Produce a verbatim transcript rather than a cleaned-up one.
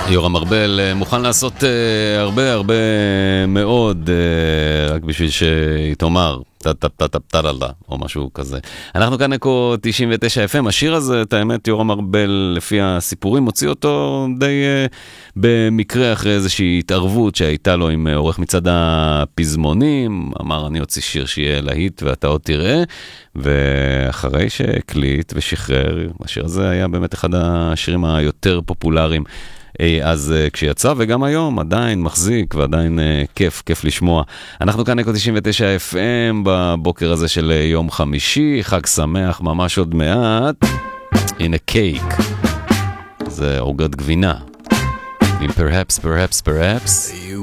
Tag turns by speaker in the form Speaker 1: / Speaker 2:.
Speaker 1: יורם ארבל מוכן לעשות uh, הרבה הרבה מאוד uh, רק בשביל שהיא תאמר טה-טה-טה-טה-טה-טה או משהו כזה. אנחנו כאן אקו תשעים ותשע אף אם. השיר הזה, את האמת, יורם ארבל לפי הסיפורים הוציא אותו די uh, במקרה אחרי איזושהי התערבות שהייתה לו עם עורך מצד הפזמונים. אמר אני הוציא שיר שיהיה להיט ואתה עוד תראה, ואחרי שהקליט ושחרר, השיר הזה היה באמת אחד השירים היותר פופולריים אז כשיצא, וגם היום עדיין מחזיק ועדיין כיף, כיף לשמוע. אנחנו כאן אקו תשעים ותשע אף אם בבוקר הזה של יום חמישי, חג שמח ממש עוד מעט. הנה קייק, זה עוגת גבינה עם perhaps, perhaps, perhaps